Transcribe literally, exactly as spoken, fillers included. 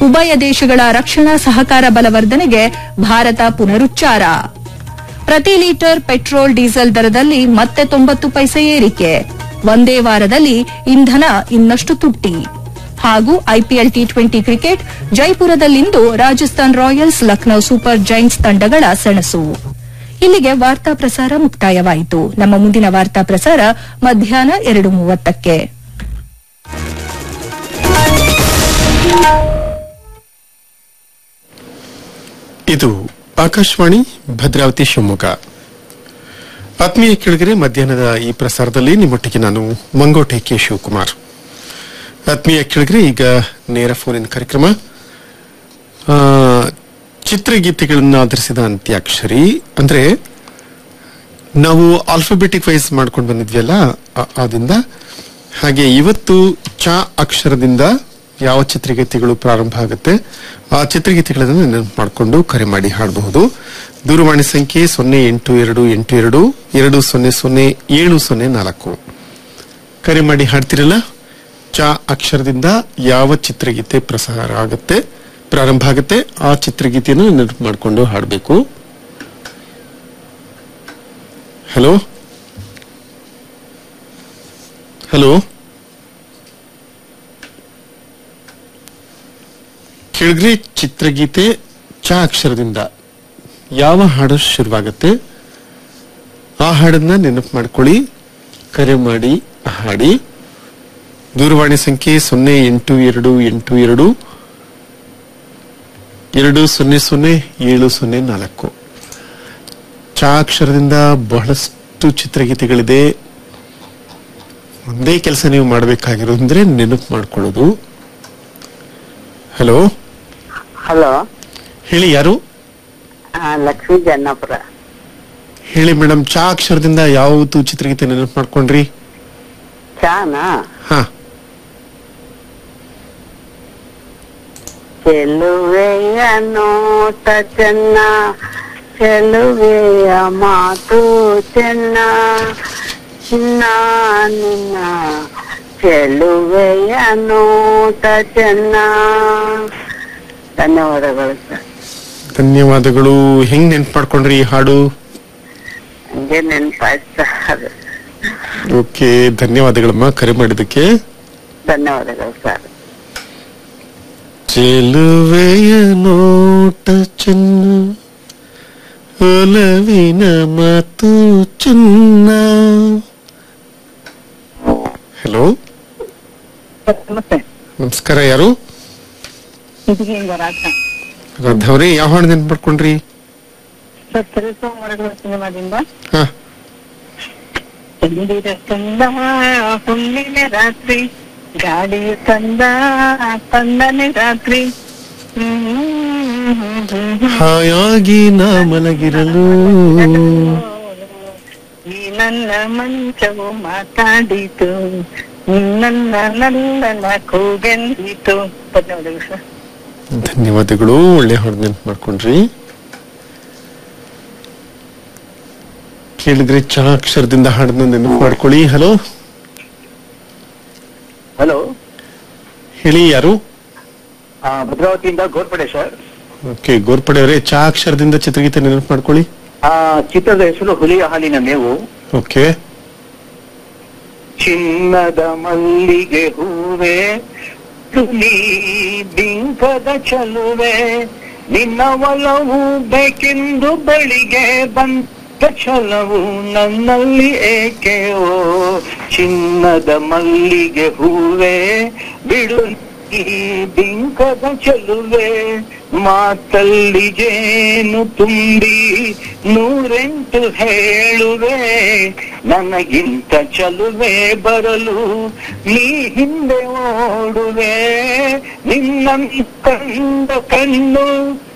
ಉಭಯ ದೇಶಗಳ ರಕ್ಷಣಾ ಸಹಕಾರ ಬಲವರ್ಧನೆಗೆ ಭಾರತ ಪುನರುಚ್ಚಾರ. ಪ್ರತಿ ಲೀಟರ್ ಪೆಟ್ರೋಲ್ ಡೀಸೆಲ್ ದರದಲ್ಲಿ ಮತ್ತೆ ತೊಂಬತ್ತು ಪೈಸೆ ಏರಿಕೆ. ಒಂದೇ ವಾರದಲ್ಲಿ ಇಂಧನ ಇನ್ನಷ್ಟು ತುಟ್ಟಿ. ಹಾಗೂ IPL T twenty cricket ಜೈಪುರದಲ್ಲಿಂದು Rajasthan Royals Lucknow super Giants ತಂಡಗಳ ಸೆಣಸು. ಇಲ್ಲಿಗೆ ವಾರ್ತಾ ಪ್ರಸಾರ ಮುಕ್ತಾಯವಾಯಿತು. ನಮ್ಮ ಮುಂದಿನ ವಾರ್ತಾ ಪ್ರಸಾರ ಮಧ್ಯಾಹ್ನ ಎರಡು ಮೂವತ್ತಕ್ಕೆ. ಇದು ಆಕಾಶವಾಣಿ ಭದ್ರಾವತಿ ಶಿವಮೊಗ್ಗ. ಆತ್ಮೀಯ ಕೇಳಿದರೆ ಮಧ್ಯಾಹ್ನದ ಈ ಪ್ರಸಾರದಲ್ಲಿ ನಿಮ್ಮೊಟ್ಟಿಗೆ ನಾನು ಮಂಗೋಟೆ ಕೆ ಶಿವಕುಮಾರ್. ಆತ್ಮೀಯ ಕೇಳಿದರೆ ಈಗ ನೇರ ಫೋನಿನ ಕಾರ್ಯಕ್ರಮ. ಚಿತ್ರಗೀತೆಗಳನ್ನು ಆಧರಿಸಿದ ಅಂತ್ಯಾಕ್ಷರಿ ಅಂದ್ರೆ ನಾವು ಆಲ್ಫಾಬೆಟಿಕ್ ವೈಸ್ ಮಾಡ್ಕೊಂಡು ಬಂದಿದ್ವಿಯಲ್ಲ ಆದಿಂದ. ಹಾಗೆ ಇವತ್ತು ಚ ಅಕ್ಷರದಿಂದ ಯಾವ ಚಿತ್ರಗೀತೆಗಳು ಪ್ರಾರಂಭ ಆಗುತ್ತೆ ಆ ಚಿತ್ರಗೀತೆಗಳನ್ನು ನೆನಪು ಮಾಡಿಕೊಂಡು ಕರೆ ಮಾಡಿ ಹಾಡಬಹುದು. ದೂರವಾಣಿ ಸಂಖ್ಯೆ ಸೊನ್ನೆ ಎಂಟು ಎರಡು ಎಂಟು ಎರಡು ಎರಡು ಸೊನ್ನೆ ಸೊನ್ನೆ ಏಳು ಸೊನ್ನೆ ನಾಲ್ಕು. ಕರೆ ಮಾಡಿ ಹಾಡ್ತಿರಲ್ಲ. ಚ ಅಕ್ಷರದಿಂದ ಯಾವ ಚಿತ್ರಗೀತೆ ಪ್ರಸಾರ ಆಗುತ್ತೆ ಪ್ರಾರಂಭ ಆಗುತ್ತೆ ಆ ಚಿತ್ರಗೀತೆಯನ್ನು ನೆನಪು ಮಾಡಿಕೊಂಡು ಹಾಡಬೇಕು. ಹಲೋ ಹಲೋ ಕೇಳಿದ್ರಿ ಚಿತ್ರಗೀತೆ ಚ ಅಕ್ಷರದಿಂದ ಯಾವ ಹಾಡು ಶುರುವಾಗುತ್ತೆ ಆ ಹಾಡನ್ನ ನೆನಪು ಮಾಡ್ಕೊಳ್ಳಿ, ಕರೆ ಮಾಡಿ ಹಾಡಿ. ದೂರವಾಣಿ ಸಂಖ್ಯೆ ಸೊನ್ನೆ ಎಂಟು ಎರಡು ಎಂಟು ಎರಡು ಎರಡು ಸೊನ್ನೆ ಸೊನ್ನೆ ಏಳು ಸೊನ್ನೆ ನಾಲ್ಕು. ಚ ಅಕ್ಷರದಿಂದ ಬಹಳಷ್ಟು ಚಿತ್ರಗೀತೆಗಳಿದೆ. ಒಂದೇ ಕೆಲಸ ನೀವು ಮಾಡಬೇಕಾಗಿರೋದಂದ್ರೆ ನೆನಪು ಮಾಡ್ಕೊಳ್ಳೋದು. ಹಲೋ ಹಲೋ, ಹೇಳಿ, ಯಾರು? ಲಕ್ಷ್ಮೀ ಜನ್ನಾಪುರ. ಹೇಳಿ ಮೇಡಮ್, ಚ ಅಕ್ಷರದಿಂದ ಯಾವುದು ಚಿತ್ರಗೀತೆ ನೆನಪು ಮಾಡ್ಕೊಂಡ್ರಿ? ಚಾನಾ? ಹಾ. ಚೆಲುವೆಯ ನೋಟ ಚೆನ್ನ, ಚೆಲುವೆಯ ಮಾತು ಚೆನ್ನ, ಚಿನ್ನ ನಿನ್ನ ಚೆಲುವೆಯ ನೋಟ ಚೆನ್ನ. ಧನ್ಯವಾದಗಳು ಸರ್. ಧನ್ಯವಾದಗಳು. ಹೆಂಗ್ ನೆನ್ಪು ಮಾಡ್ಕೊಂಡ್ರಿ ಈ ಹಾಡು? ಹಂಗೆ ನೆನಪಾಯ್ತು ಸರ್. ಓಕೆ, ಧನ್ಯವಾದಗಳಮ್ಮ ಕರೆ ಮಾಡಿದ್ದಕ್ಕೆ. ಧನ್ಯವಾದಗಳು ಸರ್. ಚೆಲುವೆಯ ನೋಟ ಚೆನ್ನ, ಒಲವಿನ ಮಾತು ಚೆನ್ನ. ಹಲೋ, ನಮಸ್ತೆ. ನಮಸ್ಕಾರ. ಯಾರು? ರಾಧವ್ರಿ, ಯಾವ ಹಾಡು ನೆನ್ಪು ಮಾಡ್ಕೊಂಡ್ರಿ? ಸಿನಿಮಾದಿಂದ ಹಾ. ಚಂದಿರ ಚಂದ ಹುಣ್ಣಿನ ರಾತ್ರಿ, ಗಾಳಿಯು ತಂದ ತಂದನೆ ರಾತ್ರಿ, ಹಾಯಾಗಿ ನಾ ಮಲಗಿರಲು ಈ ನನ್ನ ಮಂಚವು ಮಾತಾಡಿತು, ನನ್ನ ನಲ್ಲನ ಕೂಗೆಂದಿತು. ಧನ್ಯವಾದಗಳು ಸರ್. ಧನ್ಯವಾದಗಳು. ಒಳ್ಳೆ ಹಾಡು ನೆನ್ಪು ಮಾಡ್ಕೊಂಡ್ರಿ. ಕೇಳಿದ್ರೆ ಚ ಅಕ್ಷರದಿಂದ ಹಾಡನ್ನ ನೆನಪು ಮಾಡ್ಕೊಳ್ಳಿ. ಹಲೋ ಹಲೋ, ಹೇಳಿ, ಯಾರು? ಭದ್ರಾವತಿಯಿಂದ ಗೋರ್ಪಡೆ ಸರ್. ಓಕೆ, ಗೋರ್ಪಡೆ ಅವರೇ, ಚ ಅಕ್ಷರದಿಂದ ಚಿತ್ರಗೀತೆ ನೆನಪು ಮಾಡ್ಕೊಳ್ಳಿ. ಆ ಚಿತ್ರದ ಹೆಸರು ಹುಲಿಯ ಹಾಲಿನ ಮೇವು. ಓಕೆ. ಚಿನ್ನದ ಮಲ್ಲಿಗೆ ಹೂವೆ, ತುಲಿ ಬಿಂಕದ ಚಲುವೆ, ನಿನ್ನ ಒಲವು ಬೇಕೆಂದು ಬಳಿಗೆ ಬಂದ ಛಲವು ನನ್ನಲ್ಲಿ ಏಕೆ ಓ ಚಿನ್ನದ ಮಲ್ಲಿಗೆ ಹೂವೆ, ಬಿಡು ಈ ಬಿಂಕದ ಚಲುವೆ, ಮಾತಲ್ಲಿ ಜೇನು ತುಂಬಿ ನೂರೆಂಟು ಹೇಳುವೆ, ನನಗಿಂತ ಚಲುವೆ ಬರಲು ನೀ ಹಿಂದೆ ಓಡುವೆ, ನಿನ್ನ ಕಂಡ ಕಣ್ಣು